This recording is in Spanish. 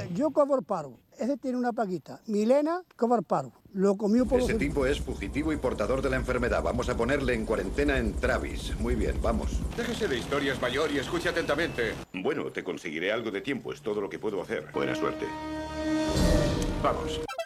yo cobro paro. Ese tiene una paguita. Milena cobra paro. Lo comió por Ese tipo es fugitivo y portador de la enfermedad. Vamos a ponerle en cuarentena en Travis. Muy bien, vamos. Déjese de historias, mayor, y escuche atentamente. Bueno, te conseguiré algo de tiempo. Es todo lo que puedo hacer. Buena suerte. Vamos.